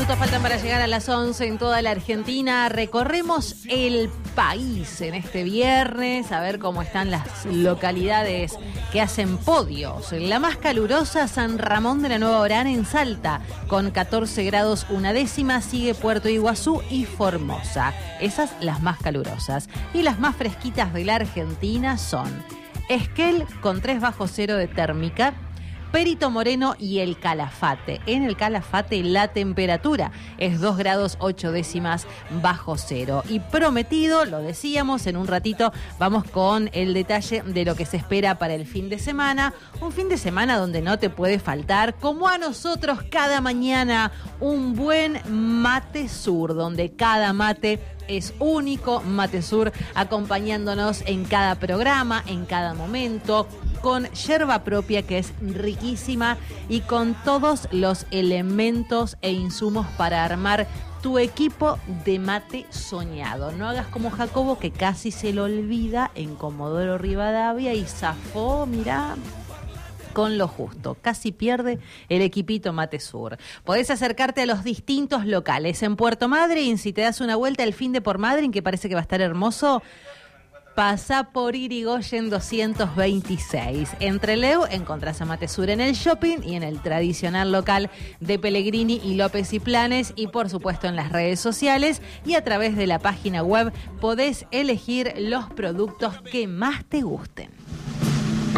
minutos faltan para llegar a las 11 en toda la Argentina. Recorremos el país en este viernes, a ver cómo están las localidades que hacen podios. La más calurosa, San Ramón de la Nueva Orán en Salta, con 14 grados una décima, sigue Puerto Iguazú y Formosa. Esas las más calurosas. Y las más fresquitas de la Argentina son Esquel, con 3 bajo cero de térmica, Perito Moreno y el Calafate. En el Calafate la temperatura es 2 grados 8 décimas bajo cero. Y prometido, lo decíamos, en un ratito vamos con el detalle de lo que se espera para el fin de semana. Un fin de semana donde no te puede faltar, como a nosotros cada mañana, un buen mate sur, donde cada mate es único. Mate Sur acompañándonos en cada programa, en cada momento, con yerba propia que es riquísima y con todos los elementos e insumos para armar tu equipo de mate soñado. No hagas como Jacobo, que casi se lo olvida en Comodoro Rivadavia y zafó, mirá, con lo justo. Casi pierde el equipito Mate Sur. Podés acercarte a los distintos locales. En Puerto Madryn, si te das una vuelta el fin de por Madryn, que parece que va a estar hermoso, pasá por Irigoyen 226. En Trelew encontrás a Mate Sur en el shopping y en el tradicional local de Pellegrini y López y Planes, y por supuesto en las redes sociales, y a través de la página web podés elegir los productos que más te gusten.